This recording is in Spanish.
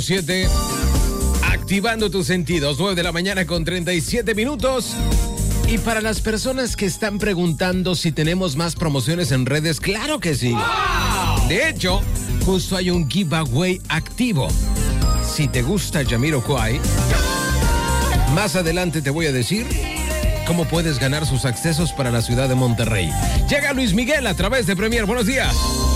7, activando tus sentidos, 9 de la mañana con 37 minutos. Y para las personas que están preguntando si tenemos más promociones en redes, claro que sí. ¡Wow! De hecho, justo hay un giveaway activo. Si te gusta Jamiroquai, más adelante te voy a decir cómo puedes ganar sus accesos para la ciudad de Monterrey. Llega Luis Miguel a través de Premier. Buenos días.